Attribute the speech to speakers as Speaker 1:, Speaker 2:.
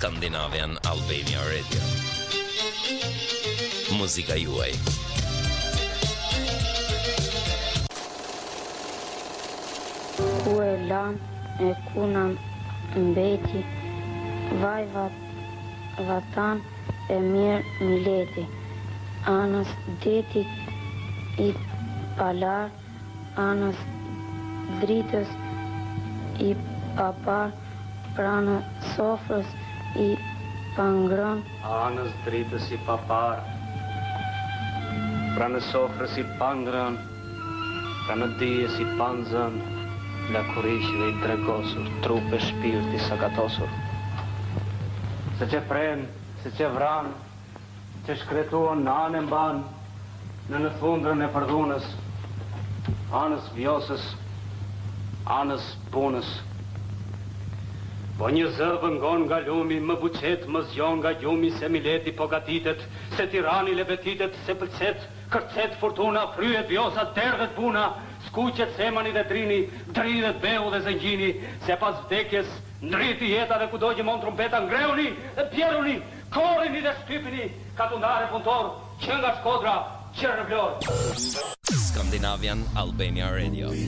Speaker 1: Scandinavian Albania Radio. Muzika juaj.
Speaker 2: Ku e lam e kuna mbeti, vaj vatan e mirë mileti, anës detit i palar, anës dritës i papar, pranë sofrës i pangron,
Speaker 3: anës dritës i papar, pranë sofrës i pangron, pranë dijes i panzën, lakurishve i dregosur, trupe shpirti sakatosur. Se që pren, se që vran, që shkretuon në anë mban, në thundrën e përdhunës, anës vjosës, anës punës. Po një zë vëngon nga lumi, më buqet, më zjon nga gjumi, se mileti po gatitet, se tirani lebetitet, se pëlqet, kërcet fortuna, fryet vjosat, derdhet puna, skuqet semani dhe trini, dridhet behu dhe zëngjini, se pas vdekjes, ndriti jeta dhe kudo që mon trumpeta, ngreuni dhe pjeruni, korini dhe shtypini, katundare punëtor, që nga Shkodra, që në Vlorë.
Speaker 1: Scandinavian Albania Radio.